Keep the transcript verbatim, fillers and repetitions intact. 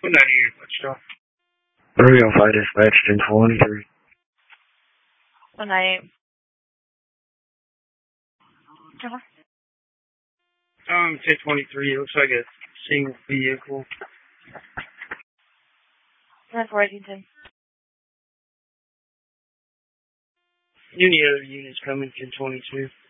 One ninety-eight, let's go. three oh five dispatch, ten twenty-three. one ninety-eight. Uh-huh. Um, ten twenty-three, looks like a single vehicle. ten four eighteen ten. Any other units coming, ten twenty-two.